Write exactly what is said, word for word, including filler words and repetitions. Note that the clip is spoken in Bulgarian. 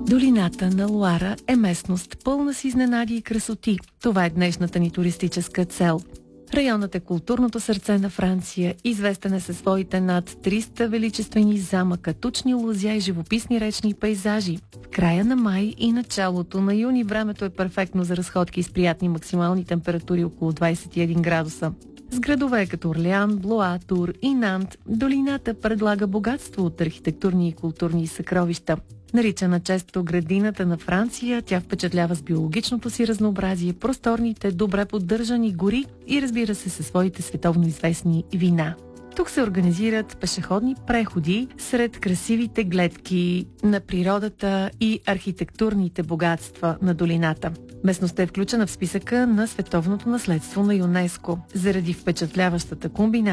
Долината на Лоара е местност пълна с изненади и красоти. Това е днешната ни туристическа цел. Районът е културното сърце на Франция, известен е със своите над триста величествени замъка, тучни лозя и живописни речни пейзажи. В края на май и началото на юни времето е перфектно за разходки с приятни максимални температури около двадесет и един градуса. С градове като Орлеан, Блоа, Тур и Нант, долината предлага богатство от архитектурни и културни съкровища. Наричана често градината на Франция, тя впечатлява с биологичното си разнообразие, просторните, добре поддържани гори и, разбира се, със своите световно известни вина. Тук се организират пешеходни преходи сред красивите гледки на природата и архитектурните богатства на долината. Местността е включена в списъка на световното наследство на ЮНЕСКО заради впечатляващата комбинация